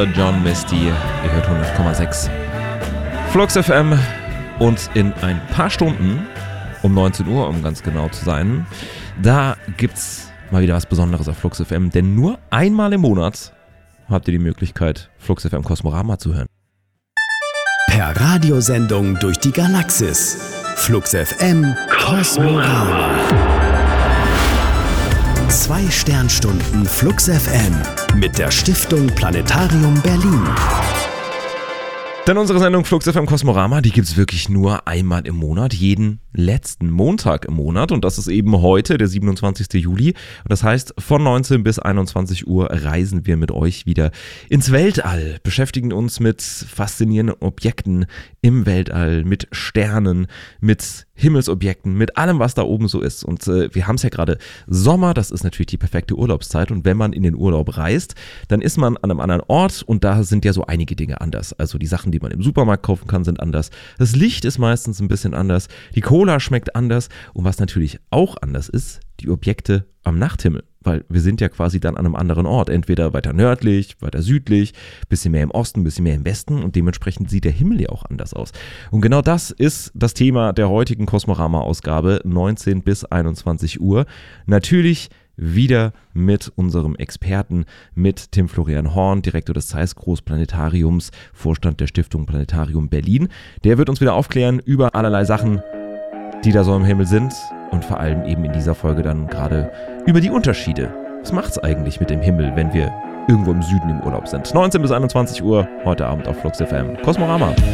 John Misty, ihr hört 100,6 Flux FM und in ein paar Stunden, um 19 Uhr, um ganz genau zu sein, da gibt's mal wieder was Besonderes auf Flux FM, denn nur einmal im Monat habt ihr die Möglichkeit, Flux FM Kosmorama zu hören. Per Radiosendung durch die Galaxis. Flux FM Kosmorama. 2 Sternstunden Flux FM mit der Stiftung Planetarium Berlin. Denn unsere Sendung Flux FM Kosmorama, die gibt's wirklich nur einmal im Monat, jeden letzten Montag im Monat. Und das ist eben heute, der 27. Juli. Und das heißt, von 19 bis 21 Uhr reisen wir mit euch wieder ins Weltall, beschäftigen uns mit faszinierenden Objekten im Weltall, mit Sternen, mit Himmelsobjekten, mit allem, was da oben so ist. Und wir haben es ja gerade Sommer, das ist natürlich die perfekte Urlaubszeit. Und wenn man in den Urlaub reist, dann ist man an einem anderen Ort und da sind ja so einige Dinge anders. Also die Sachen, die man im Supermarkt kaufen kann, sind anders. Das Licht ist meistens ein bisschen anders. Die Cola schmeckt anders. Und was natürlich auch anders ist, die Objekte am Nachthimmel. Weil wir sind ja quasi dann an einem anderen Ort. Entweder weiter nördlich, weiter südlich, bisschen mehr im Osten, bisschen mehr im Westen. Und dementsprechend sieht der Himmel ja auch anders aus. Und genau das ist das Thema der heutigen Kosmorama-Ausgabe, 19 bis 21 Uhr. Natürlich wieder mit unserem Experten, mit Tim Florian Horn, Direktor des Zeiss Großplanetariums, Vorstand der Stiftung Planetarium Berlin. Der wird uns wieder aufklären über allerlei Sachen, die da so im Himmel sind und vor allem eben in dieser Folge dann gerade über die Unterschiede. Was macht's eigentlich mit dem Himmel, wenn wir irgendwo im Süden im Urlaub sind? 19 bis 21 Uhr, heute Abend auf Flux FM. Kosmorama.